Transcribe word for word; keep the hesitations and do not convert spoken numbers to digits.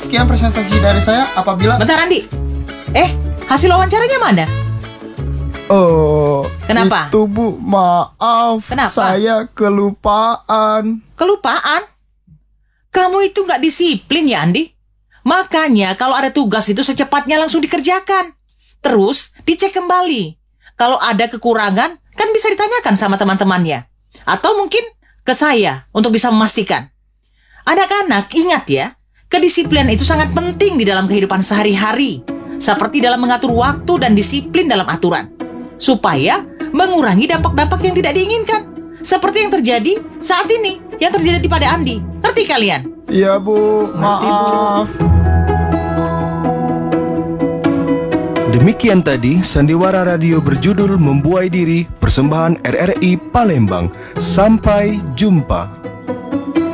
Sekian presentasi dari saya. Apabila Bentar Andi. Eh, hasil wawancaranya mana? Oh, Kenapa? itu Bu, maaf. Kenapa? Saya kelupaan. Kelupaan? Kamu itu nggak disiplin ya Andi? Makanya kalau ada tugas itu secepatnya langsung dikerjakan. Terus dicek kembali. Kalau ada kekurangan, kan bisa ditanyakan sama teman-temannya. Atau mungkin ke saya untuk bisa memastikan. Anak-anak, ingat ya, kedisiplinan itu sangat penting di dalam kehidupan sehari-hari. Seperti dalam mengatur waktu dan disiplin dalam aturan. Supaya mengurangi dampak-dampak yang tidak diinginkan. Seperti yang terjadi saat ini, yang terjadi pada Andi. Ngerti kalian? Iya Bu, maaf. Demikian tadi Sandiwara Radio berjudul Membuai Diri, persembahan R R I Palembang. Sampai jumpa.